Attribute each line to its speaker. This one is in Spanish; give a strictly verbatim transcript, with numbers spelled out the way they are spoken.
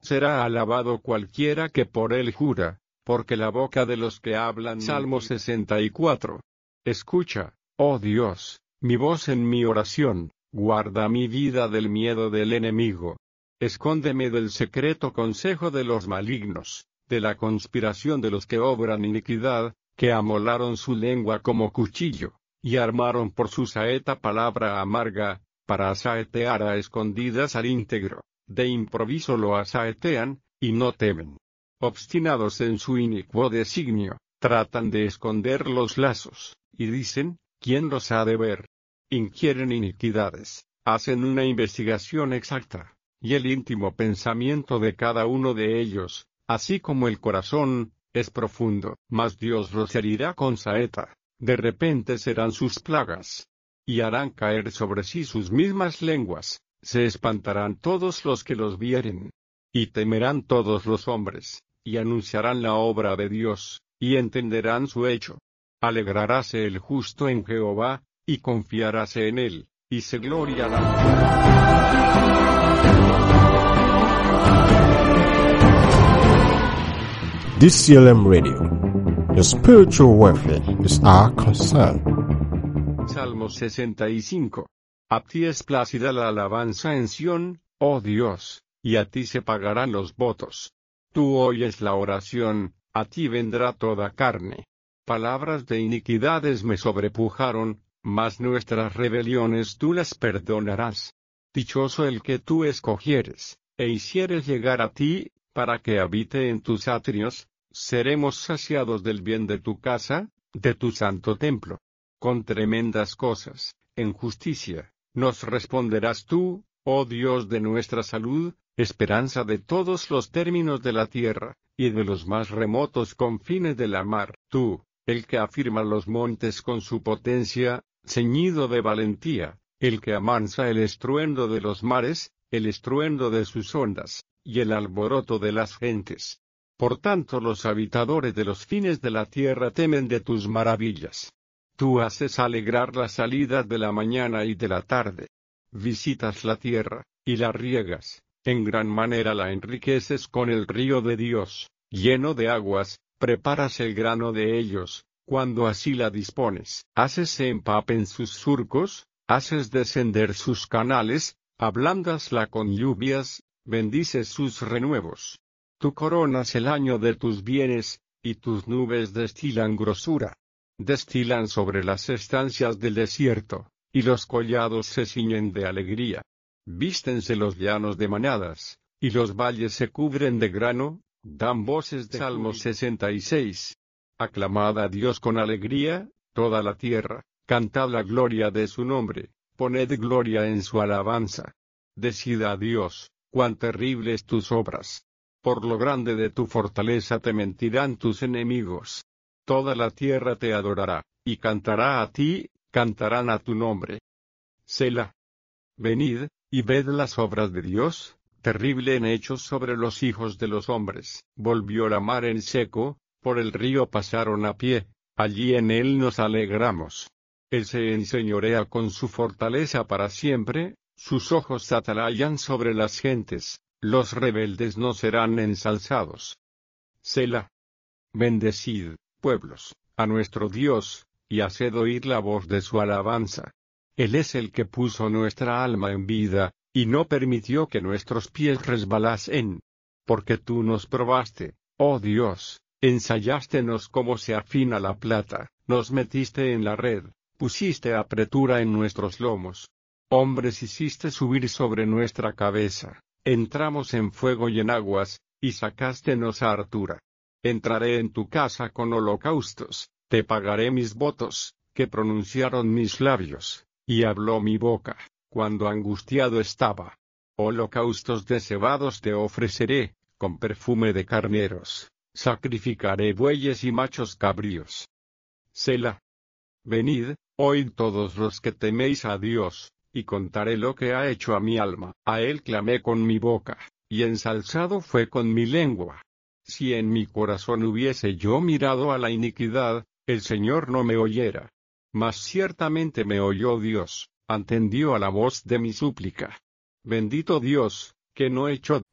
Speaker 1: Será alabado cualquiera que por él jura, porque la boca de los que hablan. Salmo sesenta y cuatro. Escucha, oh Dios, mi voz en mi oración, guarda mi vida del miedo del enemigo. Escóndeme del secreto consejo de los malignos, de la conspiración de los que obran iniquidad, que amolaron su lengua como cuchillo, y armaron por su saeta palabra amarga, para asaetear a escondidas al íntegro. De improviso lo asaetean, y no temen. Obstinados en su inicuo designio, tratan de esconder los lazos, y dicen, ¿quién los ha de ver? Inquieren iniquidades, hacen una investigación exacta, y el íntimo pensamiento de cada uno de ellos, así como el corazón, es profundo. Mas Dios los herirá con saeta, de repente serán sus plagas, y harán caer sobre sí sus mismas lenguas. Se espantarán todos los que los vieren, y temerán todos los hombres, y anunciarán la obra de Dios, y entenderán su hecho. Alegraráse el justo en Jehová, y confiaráse en él, y se gloriará.
Speaker 2: D C L M Radio. Your spiritual welfare is our concern.
Speaker 1: Salmo sesenta y cinco. A ti es plácida la alabanza en Sión, oh Dios, y a ti se pagarán los votos. Tú oyes la oración, a ti vendrá toda carne. Palabras de iniquidades me sobrepujaron, mas nuestras rebeliones tú las perdonarás. Dichoso el que tú escogieres, e hicieres llegar a ti, para que habite en tus atrios. Seremos saciados del bien de tu casa, de tu santo templo. Con tremendas cosas, en justicia, nos responderás tú, oh Dios de nuestra salud, esperanza de todos los términos de la tierra, y de los más remotos confines de la mar. Tú, el que afirma los montes con su potencia, ceñido de valentía, el que amansa el estruendo de los mares, el estruendo de sus ondas, y el alboroto de las gentes. Por tanto los habitadores de los fines de la tierra temen de tus maravillas. Tú haces alegrar las salidas de la mañana y de la tarde. Visitas la tierra, y la riegas, en gran manera la enriqueces con el río de Dios, lleno de aguas, preparas el grano de ellos, cuando así la dispones. Haces se empapen sus surcos, haces descender sus canales, ablándasla con lluvias, bendices sus renuevos. Tú coronas el año de tus bienes, y tus nubes destilan grosura. Destilan sobre las estancias del desierto, y los collados se ciñen de alegría. Vístense los llanos de manadas, y los valles se cubren de grano, dan voces de Salmo sesenta y seis. Aclamad a Dios con alegría, toda la tierra, cantad la gloria de su nombre, poned gloria en su alabanza. Decid a Dios, cuán terribles tus obras. Por lo grande de tu fortaleza te mentirán tus enemigos. Toda la tierra te adorará, y cantará a ti, cantarán a tu nombre. Selah. Venid, y ved las obras de Dios, terrible en hechos sobre los hijos de los hombres. Volvió la mar en seco, por el río pasaron a pie, allí en él nos alegramos. Él se enseñorea con su fortaleza para siempre, sus ojos atalayan sobre las gentes, los rebeldes no serán ensalzados. Selah. Bendecid, pueblos, a nuestro Dios, y haced oír la voz de su alabanza. Él es el que puso nuestra alma en vida, y no permitió que nuestros pies resbalasen. Porque tú nos probaste, oh Dios, ensayastenos como se afina la plata, nos metiste en la red, pusiste apretura en nuestros lomos. Hombres hiciste subir sobre nuestra cabeza, entramos en fuego y en aguas, y sacástenos a hartura. Entraré en tu casa con holocaustos, te pagaré mis votos, que pronunciaron mis labios, y habló mi boca, cuando angustiado estaba. Holocaustos de cebados te ofreceré, con perfume de carneros, sacrificaré bueyes y machos cabríos. Selah. Venid, oíd todos los que teméis a Dios, y contaré lo que ha hecho a mi alma. A él clamé con mi boca, y ensalzado fue con mi lengua. Si en mi corazón hubiese yo mirado a la iniquidad, el Señor no me oyera. Mas ciertamente me oyó Dios, atendió a la voz de mi súplica. Bendito Dios, que no echó